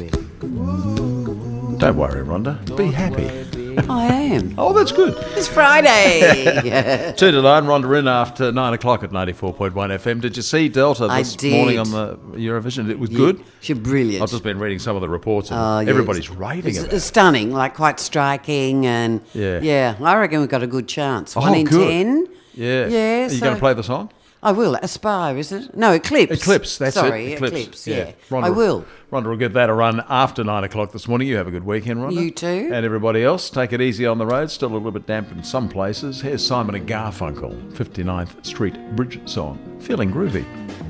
bit. Don't worry, Rhonda. Be happy. I am. Oh, that's good. It's Friday. 2 to 9, Rhonda in after 9 o'clock at 94.1 FM. Did you see Delta this morning on the Eurovision? It was good. She's brilliant. I've just been reading some of the reports and everybody's raving about it. It's stunning, like quite striking, and I reckon we've got a good chance. 1 in 10. Yeah. Yeah. Are you going to play the song? I will. Aspire, is it? No, Eclipse. Eclipse, that's Sorry, it. Eclipse, yeah. Rhonda, I will. Rhonda will give that a run after 9 o'clock this morning. You have a good weekend, Rhonda. You too. And everybody else, take it easy on the road. Still a little bit damp in some places. Here's Simon and Garfunkel, 59th Street Bridge song. Feeling groovy.